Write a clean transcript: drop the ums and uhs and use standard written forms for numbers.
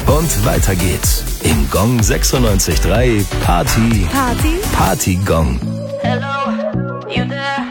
Und weiter geht's im Gong 96.3 Party Gong. Hello, you there?